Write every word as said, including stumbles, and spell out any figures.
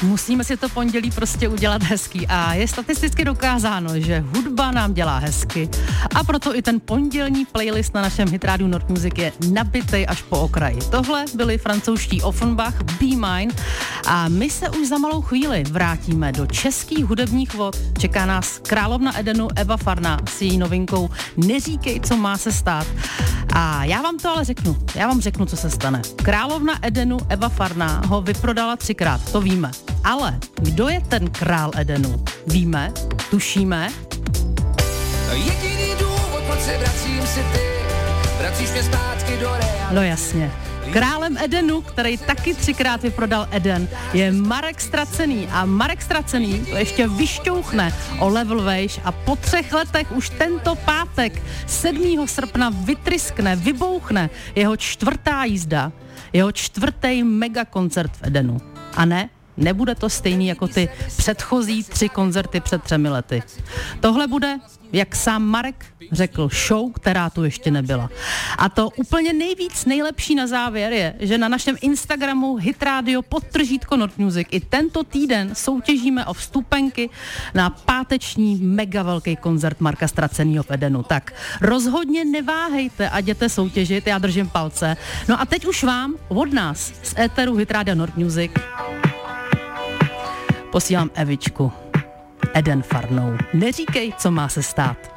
musíme si to pondělí prostě udělat hezký a je statisticky dokázáno, že hudba nám dělá hezky a proto i ten pondělní playlist na našem Hit Radio Nord Music je nabitej až po okraji. Tohle byli francouzští Offenbach, Be Mine a my se už za malou chvíli vrátíme do českých hudebních vod. Čeká nás královna Edenu Eva Farná s její novinkou Neříkej, co má se stát. A já vám to ale řeknu, já vám řeknu, co se stane. Královna Edenu Eva Farná ho vyprodala třikrát, to víme. Ale kdo je ten král Edenu? Víme? Tušíme? Jediný důvod, proč se vracím, si ty, vracíš mě zpátky do reality. No jasně. Králem Edenu, který taky třikrát vyprodal Eden, je Marek Ztracený. A Marek Ztracený to ještě vyšťouchne o level vejš a po třech letech už tento pátek sedmého srpna vytryskne, vybouchne jeho čtvrtá jízda, jeho čtvrtý megakoncert v Edenu. A ne, nebude to stejný jako ty předchozí tři koncerty před třemi lety. Tohle bude, jak sám Marek řekl, show, která tu ještě nebyla. A to úplně nejvíc nejlepší na závěr je, že na našem Instagramu Hit Radio podtržítko Nord Music i tento týden soutěžíme o vstupenky na páteční mega velký koncert Marka Ztracenýho v Edenu. Tak rozhodně neváhejte a jděte soutěžit, já držím palce. No a teď už vám od nás z éteru Hit Radio Nord Music posílám Evičku. Eden Farnou. Neříkej, co má se stát.